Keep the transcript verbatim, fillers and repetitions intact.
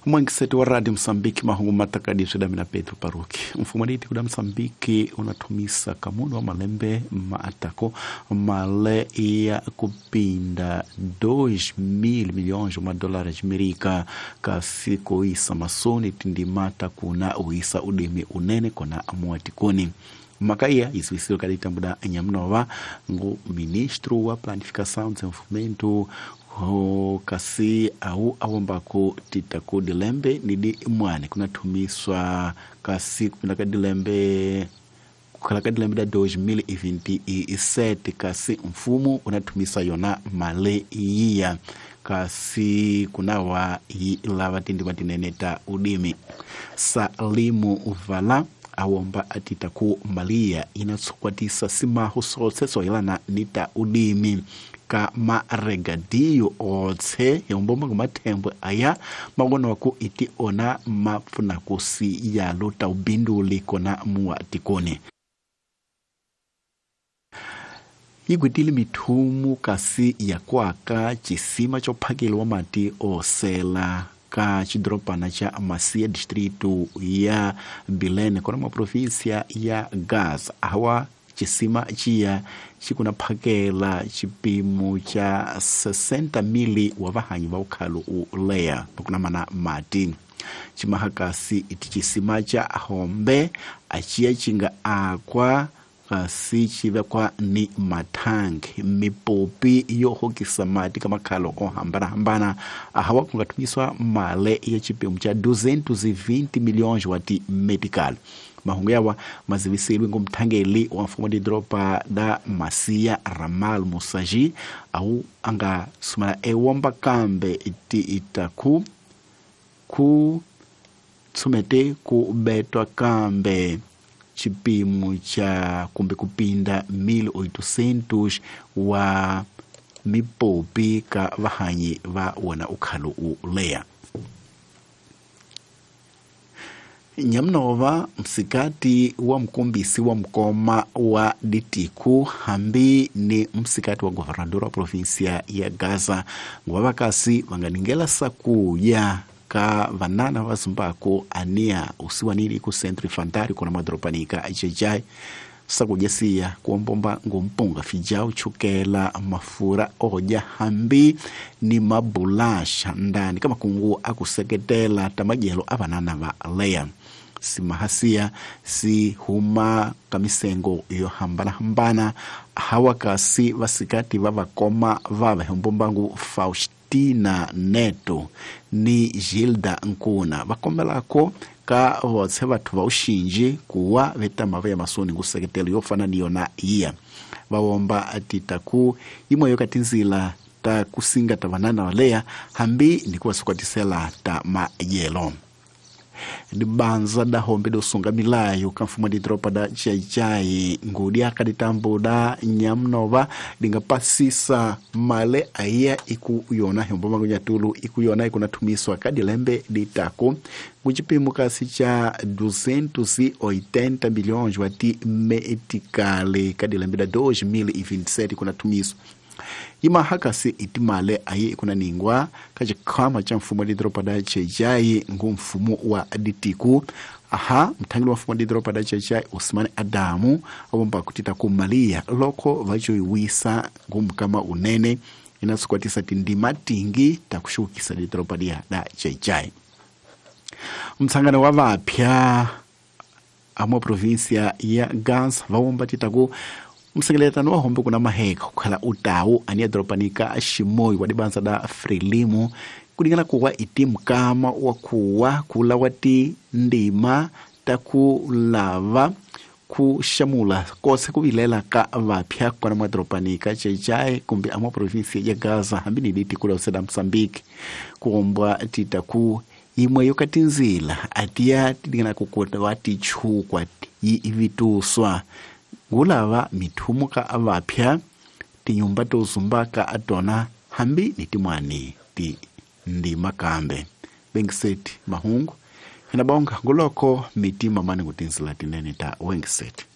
Mwengiseti wa Radio Msambiki mahungu matakadi sudami na Petro Paruki. Mfumaditi kuda Msambiki unatumisa kamuno wa malembe maatako male ya kupinda dois mil milhões de dólares amerika kasi koisa masoni tindimata kuna uisa udimi unene kona amuatikoni. Makaia iswisilo kalita muda nyamnova ngu ministro wa planificação de desenvolvimento ho kasi au awambako titako dilembe nidi mwane kuna tumiswa kasi kuna kadilembe kukala kadilembe da dois mil e vinte e sete kasi mfumu unatumisa yona male iya kasi kuna wa ilava tindi matineneta udimi Salimu Uvala awomba atitaku malia inatsukwatisa sima husoseso ilana nita udimi ka maregadio otse yombomba kumatembo aya magona wako iti ona mafuna kusi ya lota ubinduli kona mua tikone. Igwitili mitumu kasi ya kwaka chisima chopagili wa mati osela ka chidropana cha Masia distrito ya Bilene kona mwa provinsia ya Gaza hawa chisima chia chikuna pakela chipimu cha sesenta mili wavahanyi wa ukalu ulea pakuna mana mati chimahakasi iti chisima cha hombe achia chinga akwa kasi chive kwa ni matangi mipopi iyo hokisa mati kama kalo o hambana hambana hawa kungatumiswa male ya chipimu cha duzentos e vinte milhões wati medical mahungu yawa mazivisiri ngumtangeli wa mfumo di dropa da Masia Ramal Musaji au anga sumana ewomba kambe iti itaku ku tsumete ku betwa kambe chipimu cha kumbe kupinda mil oitocentos wa mipopi ka vahanyi va wana ukhalu ulea. Nyamnova msikati wa mkumbisi wa mkoma wa ditiku hambi ni msikati wa governador wa provinsia ya Gaza ngwavakasi vanganingela saku ya ka vanana wa Zimbako ania usiwa nini ku centro infantari kuna madropanika ajejai saku jasia kuombomba ngumpunga fijau chukela mafura oja hambi ni mabulasha ndani kama kungu akuseketela tamajelo avanana va leya si mahasia si huma kamisengo iyo hambana hambana hawakasi vasikati vavakoma vava humbombangu Faustina Neto ni Gilda Nkuna vakomelako ka wotse vatu vaushinji kuwa vetama vya masoni nguseketelo yofana niyo na iya vawomba atitaku imo yokatinzila ta kusinga tavanana walea hambi ni kuwa sukwatisela ta majelo. Dibanza da hombe do sunga milayo kamfuma di dropa da chai ngudi akaditambo da nyamnova dinga pasisa male aya iku yona hembo mangunya tulu iku yona iku natumiswa kadilembe ditako nguchipimu kasi cha duzentos e oitenta milhões wati metikale kadilembe da dois mil e vinte e sete kuna tumiswa ima hakasi itimale aye kuna ningwa kaje kama cha mfumo di dropa da chai ngu mfumo wa ditiku aha mtangili wa mfumo di dropa da chai Usman Adamu awomba kutita kumalia loko vajo iwisa ngu kama unene inasukwatisa tindima tingi takushukisa di dropa dia da chai mtangana wa vapya amo provinsia ya Gaza vawomba titaku msengeletano wa hombe kuna maheka kukala utawu ania dropanika shimoi wadibanza da Frelimu kulingana kuwa itimu kama wakuwa kula wati ndima takulava kushamula kose kubilela ka vapya kwa na dropanika chaichai kumbi amo provinsia ya Gaza hambini diti kula useda Msambiki kuombwa titaku imwe yokatinzila atia tilingana kukuta wati chukwa yivituswa ngulava mitumuka avapya tinyumba tozumbaka atona hambi nitimwani ti ndima kambe Wengiseti mahungu hinabonga nguloko mitima mani kutinzila tinene ta Wengiseti.